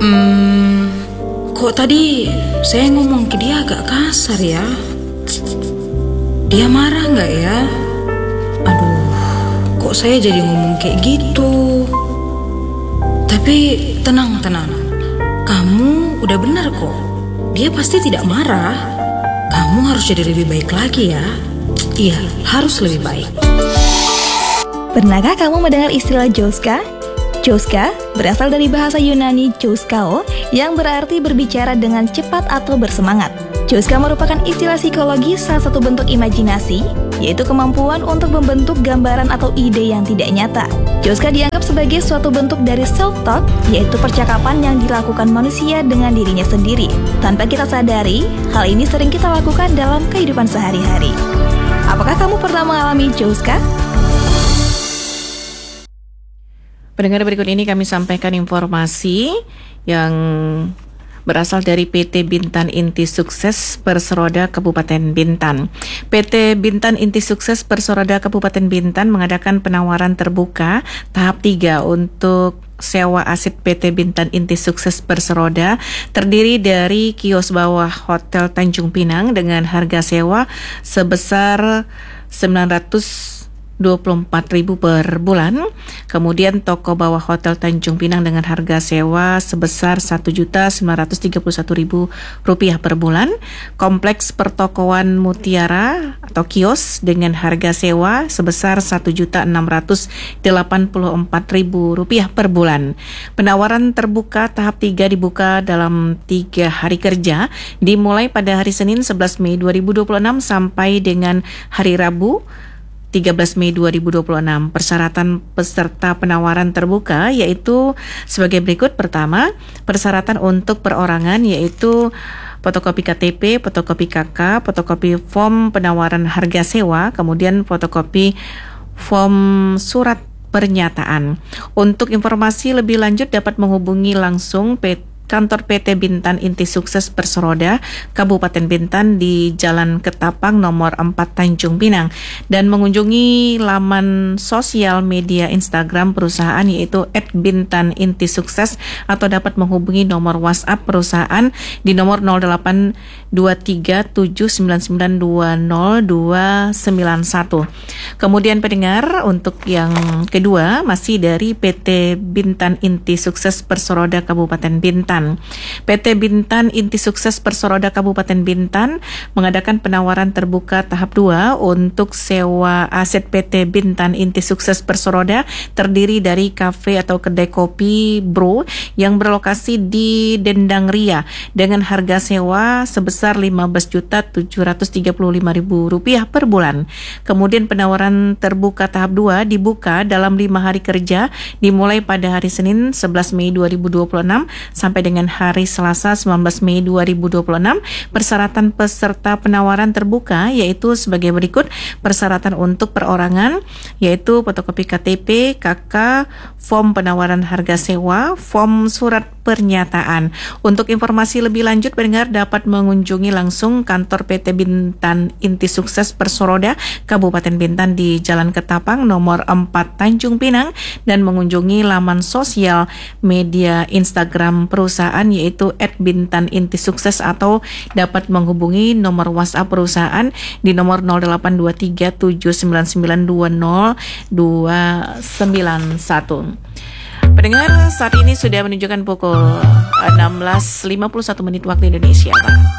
Hmm, kok tadi saya ngomong ke dia agak kasar ya? Dia marah nggak ya? Aduh, kok saya jadi ngomong kayak gitu? Tapi tenang. Kamu udah benar kok. Dia pasti tidak marah. Kamu harus jadi lebih baik lagi ya. Iya, harus lebih baik. Pernahkah kamu mendengar istilah Joska? Joska berasal dari bahasa Yunani Joskao yang berarti berbicara dengan cepat atau bersemangat. Joska merupakan istilah psikologi salah satu bentuk imajinasi, yaitu kemampuan untuk membentuk gambaran atau ide yang tidak nyata. Joska dianggap sebagai suatu bentuk dari self-talk, yaitu percakapan yang dilakukan manusia dengan dirinya sendiri. Tanpa kita sadari, hal ini sering kita lakukan dalam kehidupan sehari-hari. Apakah kamu pernah mengalami Joska? Pendengar, berikut ini kami sampaikan informasi yang berasal dari PT Bintan Inti Sukses Perseroda Kabupaten Bintan. PT Bintan Inti Sukses Perseroda Kabupaten Bintan mengadakan penawaran terbuka tahap 3 untuk sewa aset PT Bintan Inti Sukses Perseroda, terdiri dari kios bawah Hotel Tanjung Pinang dengan harga sewa sebesar 924.000 per bulan. Kemudian toko bawah Hotel Tanjung Pinang dengan harga sewa sebesar 1.931.000 rupiah per bulan. Kompleks pertokoan Mutiara atau kios dengan harga sewa sebesar 1.684.000 rupiah per bulan. Penawaran terbuka tahap 3 dibuka dalam 3 hari kerja, dimulai pada hari Senin 11 Mei 2026 sampai dengan hari Rabu 13 Mei 2026. Persyaratan peserta penawaran terbuka yaitu sebagai berikut. Pertama, persyaratan untuk perorangan yaitu fotokopi KTP, fotokopi KK, fotokopi form penawaran harga sewa, kemudian fotokopi form surat pernyataan. Untuk informasi lebih lanjut dapat menghubungi langsung Kantor PT Bintan Inti Sukses Perseroda Kabupaten Bintan di Jalan Ketapang nomor 4 Tanjung Pinang dan mengunjungi laman sosial media Instagram perusahaan yaitu @bintanintisukses atau dapat menghubungi nomor WhatsApp perusahaan di nomor 082379920291. Kemudian pendengar, untuk yang kedua masih dari PT Bintan Inti Sukses Perseroda Kabupaten Bintan. PT Bintan Inti Sukses Perseroda Kabupaten Bintan mengadakan penawaran terbuka tahap 2 untuk sewa aset PT Bintan Inti Sukses Perseroda, terdiri dari kafe atau kedai kopi Bro yang berlokasi di Dendang Ria dengan harga sewa sebesar 15.735.000 rupiah per bulan. Kemudian penawaran terbuka tahap 2 dibuka dalam 5 hari kerja, dimulai pada hari Senin 11 Mei 2026 sampai dengan hari Selasa 19 Mei 2026. Persyaratan peserta penawaran terbuka yaitu sebagai berikut. Persyaratan untuk perorangan yaitu fotokopi KTP, KK, form penawaran harga sewa, form surat pernyataan. Untuk informasi lebih lanjut, pendengar dapat mengunjungi langsung kantor PT Bintan Inti Sukses Perseroda Kabupaten Bintan di Jalan Ketapang nomor 4 Tanjung Pinang dan mengunjungi laman sosial media Instagram perusahaan yaitu @bintanintisukses atau dapat menghubungi nomor WhatsApp perusahaan di nomor 0823792021. Pendengar, saat ini sudah menunjukkan pukul 16.51 waktu Indonesia Barat.